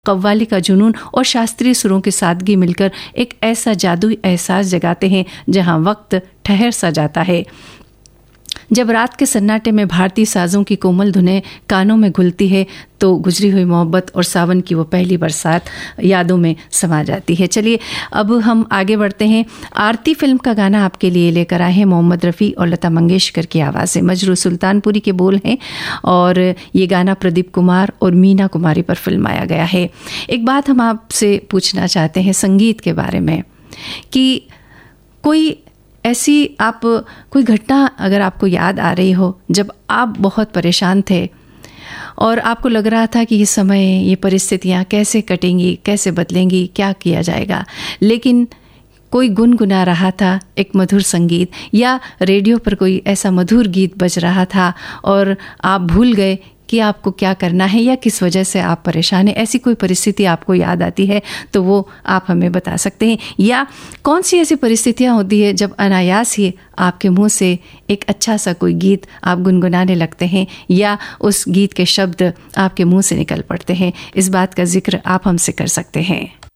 कव्वाली का जुनून और शास्त्रीय सुरों की सादगी मिलकर एक ऐसा जादुई एहसास जगाते हैं जहां वक्त ठहर सा जाता है। जब रात के सन्नाटे में भारतीय साजों की कोमल धुनें कानों में घुलती है तो गुजरी हुई मोहब्बत और सावन की वो पहली बरसात यादों में समा जाती है। चलिए अब हम आगे बढ़ते हैं। आरती फिल्म का गाना आपके लिए लेकर आए हैं मोहम्मद रफ़ी और लता मंगेशकर की आवाज़ में। मजरू सुल्तानपुरी के बोल हैं और ये गाना प्रदीप कुमार और मीना कुमारी पर फिल्माया गया है। एक बात हम आपसे पूछना चाहते हैं संगीत के बारे में कि कोई ऐसी आप कोई घटना अगर आपको याद आ रही हो जब आप बहुत परेशान थे और आपको लग रहा था कि ये समय, ये परिस्थितियाँ कैसे कटेंगी, कैसे बदलेंगी, क्या किया जाएगा, लेकिन कोई गुनगुना रहा था एक मधुर संगीत या रेडियो पर कोई ऐसा मधुर गीत बज रहा था और आप भूल गए कि आपको क्या करना है या किस वजह से आप परेशान हैं। ऐसी कोई परिस्थिति आपको याद आती है तो वो आप हमें बता सकते हैं। या कौन सी ऐसी परिस्थितियां होती है जब अनायास ही आपके मुंह से एक अच्छा सा कोई गीत आप गुनगुनाने लगते हैं या उस गीत के शब्द आपके मुंह से निकल पड़ते हैं। इस बात का जिक्र आप हमसे कर सकते हैं।